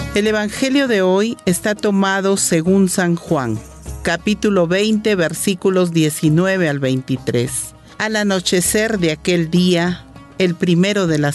El Evangelio de hoy está tomado según San Juan, capítulo 20, versículos 19 al 23. Al anochecer de aquel día, el primero de la